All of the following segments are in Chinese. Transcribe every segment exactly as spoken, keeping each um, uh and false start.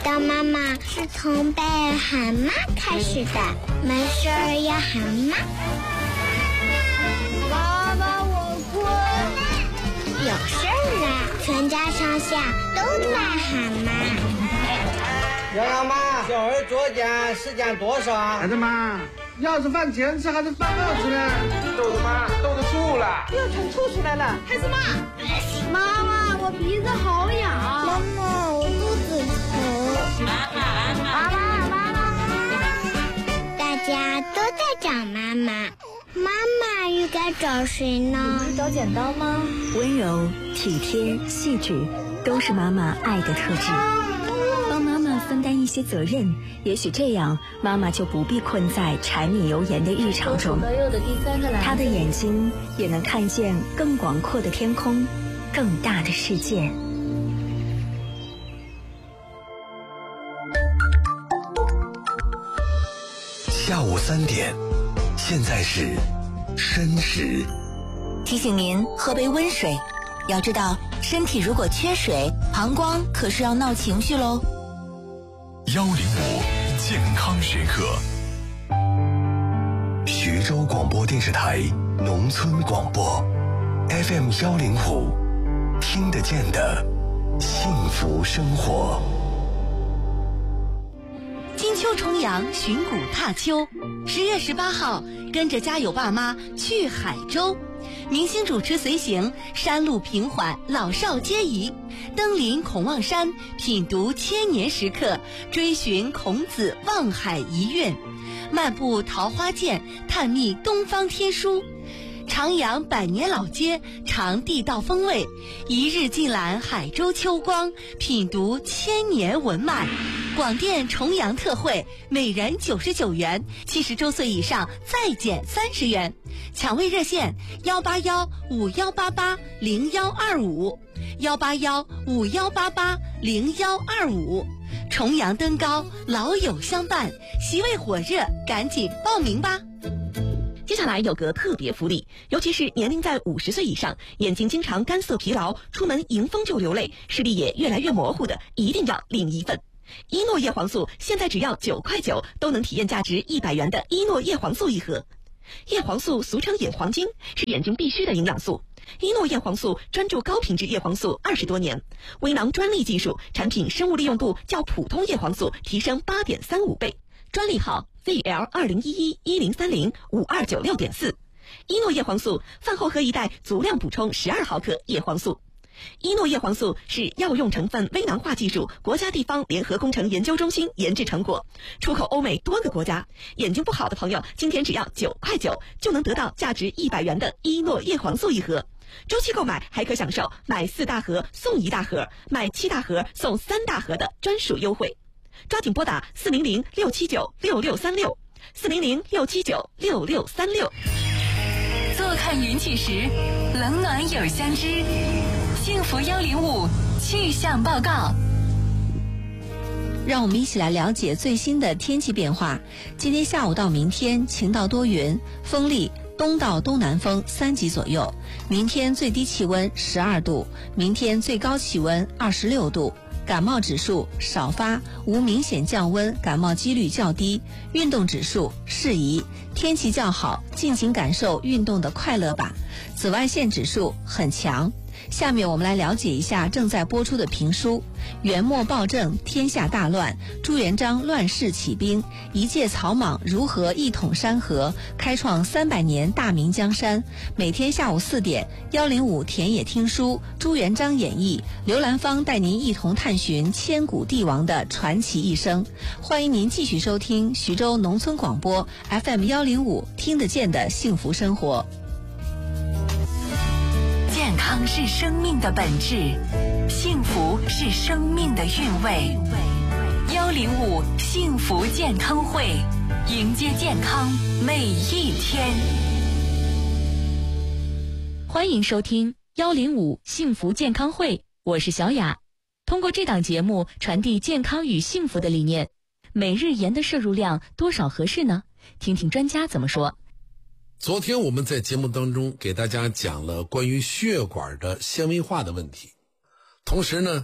当妈妈是从被喊妈开始的，没事儿要喊妈。 妈妈，我困。 有事儿啦，全家上下都在喊妈。 幺幺妈，小儿作业时间多少？ 孩子妈，要是饭前吃还是饭后吃呢？ 豆子妈，豆子吐了， 又吐吐出来了。孩子妈，妈妈，我鼻子好痒。 妈妈，我肚子疼。 妈妈，妈妈，妈妈， 大家都在找妈妈，妈妈又该找谁呢？ 找剪刀吗？ 温柔、体贴、细致，都是妈妈爱的特质。帮妈妈分担一些责任，也许这样妈妈就不必困在柴米油盐的日常中。她的眼睛也能看见更广阔的天空，更大的世界。 下午三点，现在是申时。 提醒您喝杯温水，要知道身体如果缺水，膀胱可是要闹情绪喽。 幺零五健康时刻，徐州广播电视台农村广播 F M 幺零五，听得见的幸福生活。 金秋重阳，寻古踏秋。十月十八号，跟着家有爸妈去海州。明星主持随行，山路平缓，老少皆宜。登临孔望山，品读千年石刻，追寻孔子望海遗韵，漫步桃花涧，探秘东方天书。徜徉百年老街，尝地道风味，一日尽览海州秋光，品读千年文脉。广电重阳特惠，每人九十九元，七十周岁以上再减三十元。抢位热线：幺八幺五幺八八零幺二五，幺八幺五幺八八零幺二五。重阳登高，老友相伴，席位火热，赶紧报名吧！ 接下来有个特别福利，尤其是年龄在五十岁以上，眼睛经常干涩疲劳，出门迎风就流泪，视力也越来越模糊的，一定要领一份。一诺叶黄素现在只要九块九，都能体验价值一百元的一诺叶黄素一盒。叶黄素俗称眼黄金，是眼睛必须的营养素。一诺叶黄素专注高品质叶黄素二十多年，微囊专利技术，产品生物利用度较普通叶黄素提升 八点三五 倍，专利号 V L 二零一一一零三零五二九六点四。一诺叶黄素饭后喝一袋，足量补充十二毫克叶黄素。一诺叶黄素是药用成分微囊化技术国家地方联合工程研究中心研制成果，出口欧美多个国家。眼睛不好的朋友，今天只要九块九就能得到价值一百元的一诺叶黄素一盒。周期购买还可享受买四大盒送一大盒，买七大盒送三大盒的专属优惠。抓紧拨打四零零六七九六六三六，四零零六七九六六三六。 坐看云起时，冷暖有相知。幸福幺零五气象报告， 让我们一起来了解最新的天气变化。今天下午到明天晴到多云，风力东到东南风三级左右。明天最低气温十二度，明天最高气温二十六度。感冒指数少发，无明显降温，感冒几率较低。运动指数适宜，天气较好，尽情感受运动的快乐吧。紫外线指数很强。下面我们来了解一下正在播出的评书《元末暴政，天下大乱，朱元璋乱世起兵，一介草莽如何一统山河，开创三百年大明江山》。每天下午四点，幺零五田野听书，朱元璋演义，刘兰芳带您一同探寻千古帝王的传奇一生。欢迎您继续收听徐州农村广播 F M 幺零五，听得见的幸福生活。 健康是生命的本质，幸福是生命的韵味。幺零五幸福健康会，迎接健康每一天。 欢迎收听幺零五幸福健康会，我是小雅。通过这档节目传递健康与幸福的理念。每日盐的摄入量多少合适呢？听听专家怎么说。 昨天我们在节目当中给大家讲了关于血管的纤维化的问题，同时呢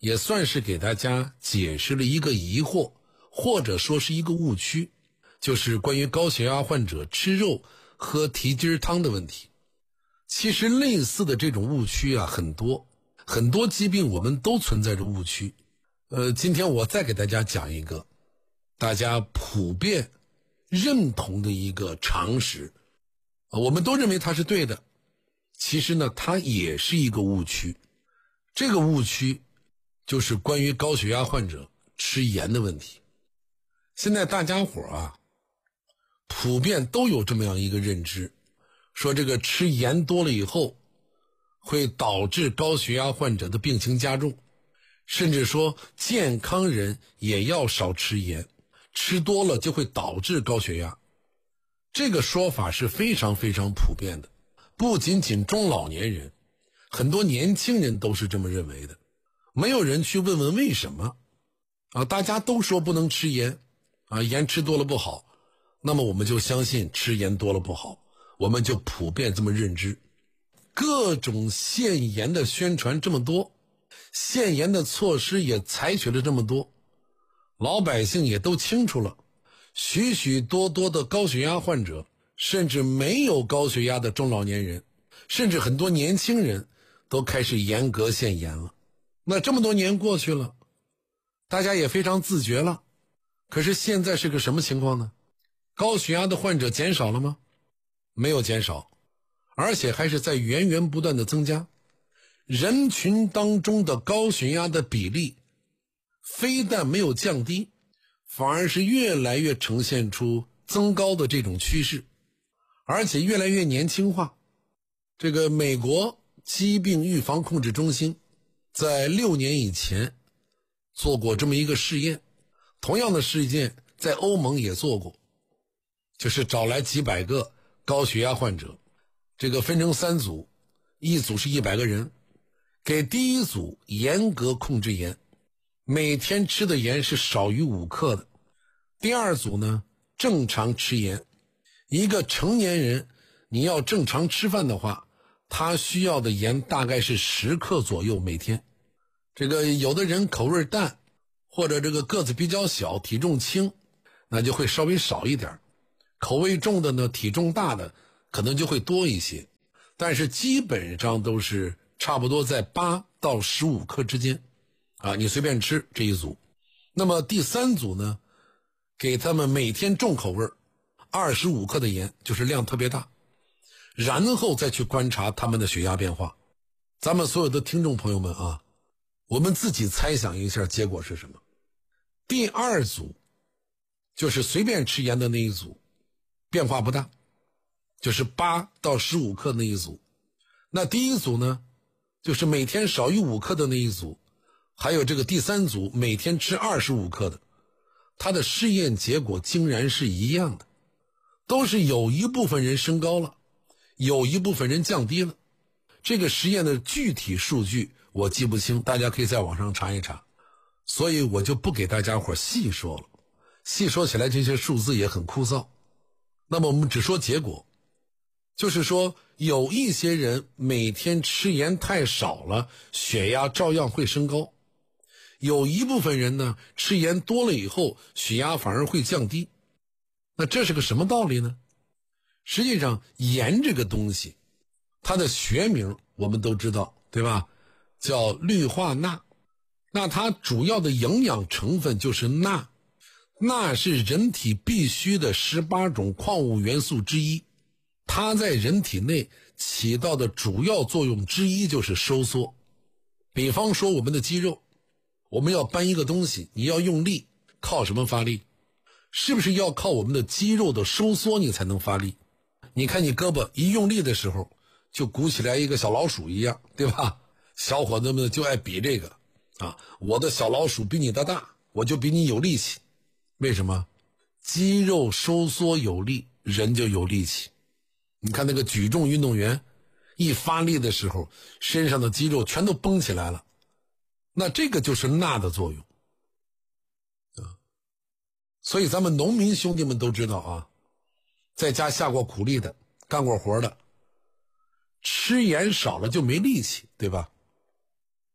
也算是给大家解释了一个疑惑，或者说是一个误区，就是关于高血压患者吃肉喝蹄筋汤的问题。其实类似的这种误区啊很多，很多疾病我们都存在着误区。呃，今天我再给大家讲一个大家普遍认同的一个常识，我们都认为它是对的，其实呢它也是一个误区。这个误区就是关于高血压患者吃盐的问题。现在大家伙啊普遍都有这么样一个认知，说这个吃盐多了以后会导致高血压患者的病情加重，甚至说健康人也要少吃盐，吃多了就会导致高血压。这个说法是非常非常普遍的，不仅仅中老年人，很多年轻人都是这么认为的。没有人去问问为什么啊，大家都说不能吃盐啊，盐吃多了不好，那么我们就相信吃盐多了不好，我们就普遍这么认知。各种限盐的宣传这么多，限盐的措施也采取了这么多，老百姓也都清楚了，许许多多的高血压患者，甚至没有高血压的中老年人，甚至很多年轻人都开始严格限盐了。那这么多年过去了，大家也非常自觉了，可是现在是个什么情况呢？高血压的患者减少了吗？没有减少，而且还是在源源不断的增加。人群当中的高血压的比例非但没有降低，反而是越来越呈现出增高的这种趋势，而且越来越年轻化。这个美国疾病预防控制中心在六年以前做过这么一个试验，同样的试验在欧盟也做过，就是找来几百个高血压患者，这个分成三组，一组是一百个人，给第一组严格控制盐，每天吃的盐是少于五克的。第二组呢，正常吃盐，一个成年人你要正常吃饭的话，他需要的盐大概是十克左右每天。这个有的人口味淡，或者这个个子比较小，体重轻，那就会稍微少一点。口味重的呢，体重大的可能就会多一些，但是基本上都是差不多在八到十五克之间啊，你随便吃这一组。那么第三组呢，给他们每天重口味二十五克的盐，就是量特别大，然后再去观察他们的血压变化。咱们所有的听众朋友们啊，我们自己猜想一下结果是什么。第二组就是随便吃盐的那一组，变化不大，就是八到十五克那一组。那第一组呢，就是每天少于五克的那一组，还有这个第三组每天吃二十五克的，它的试验结果竟然是一样的，都是有一部分人升高了，有一部分人降低了。这个实验的具体数据我记不清，大家可以在网上查一查，所以我就不给大家伙细说了，细说起来这些数字也很枯燥。那么我们只说结果，就是说有一些人每天吃盐太少了，血压照样会升高，有一部分人呢吃盐多了以后，血压反而会降低。那这是个什么道理呢？实际上盐这个东西，它的学名我们都知道，对吧？叫氯化钠。那它主要的营养成分就是钠，钠是人体必需的十八种矿物元素之一，它在人体内起到的主要作用之一就是收缩。比方说我们的肌肉，我们要搬一个东西，你要用力，靠什么发力？是不是要靠我们的肌肉的收缩你才能发力？你看你胳膊一用力的时候，就鼓起来一个小老鼠一样，对吧？小伙子们就爱比这个啊，我的小老鼠比你的大，我就比你有力气。为什么？肌肉收缩有力，人就有力气。你看那个举重运动员一发力的时候，身上的肌肉全都绷起来了，那这个就是钠的作用啊。所以咱们农民兄弟们都知道啊，在家下过苦力的，干过活的，吃盐少了就没力气，对吧？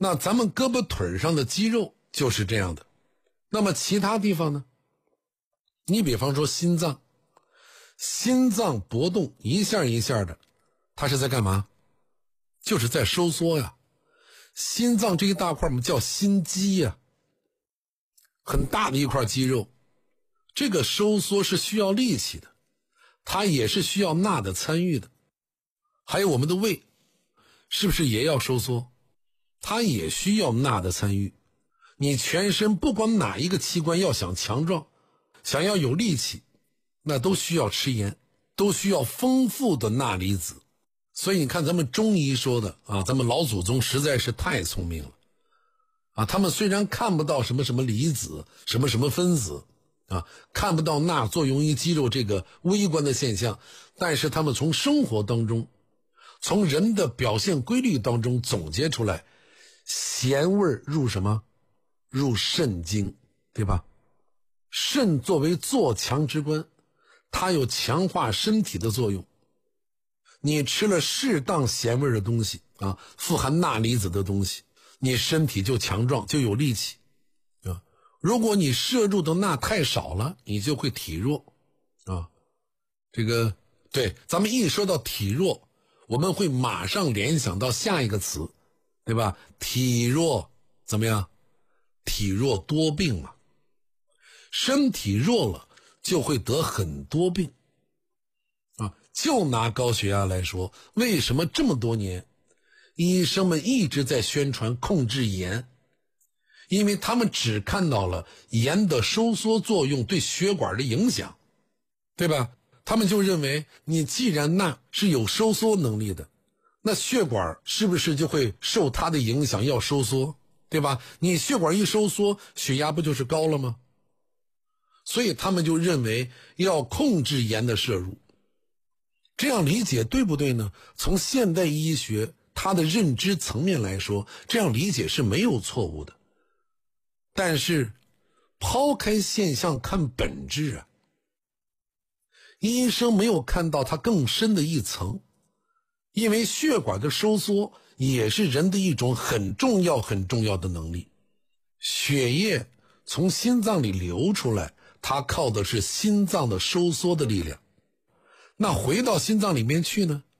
那咱们胳膊腿上的肌肉就是这样的。那么其他地方呢？你比方说心脏，心脏搏动一下一下的，它是在干嘛？就是在收缩呀。心脏这一大块我们叫心肌呀，很大的一块肌肉。这个收缩是需要力气的，它也是需要钠的参与的。还有我们的胃，是不是也要收缩？它也需要钠的参与。你全身不管哪一个器官要想强壮，想要有力气，那都需要吃盐，都需要丰富的钠离子。所以你看咱们中医说的啊，咱们老祖宗实在是太聪明了啊！他们虽然看不到什么什么离子，什么什么分子啊，看不到钠作用于肌肉这个微观的现象，但是他们从生活当中，从人的表现规律当中总结出来，咸味入什么？入肾经，对吧？肾作为做强之官，它有强化身体的作用。你吃了适当咸味的东西啊，富含钠离子的东西，你身体就强壮，就有力气啊。如果你摄入的钠太少了，你就会体弱啊。这个对，咱们一说到体弱，我们会马上联想到下一个词，对吧？体弱怎么样？体弱多病嘛。身体弱了就会得很多病啊。就拿高血压来说，为什么这么多年医生们一直在宣传控制盐？因为他们只看到了盐的收缩作用对血管的影响，对吧？他们就认为你既然钠是有收缩能力的，那血管是不是就会受它的影响要收缩，对吧？你血管一收缩，血压不就是高了吗？所以他们就认为要控制盐的摄入。这样理解对不对呢？从现代医学它的认知层面来说，这样理解是没有错误的。但是抛开现象看本质啊，医生没有看到它更深的一层。因为血管的收缩也是人的一种很重要很重要的能力。血液从心脏里流出来，它靠的是心脏的收缩的力量。那回到心脏里面去呢，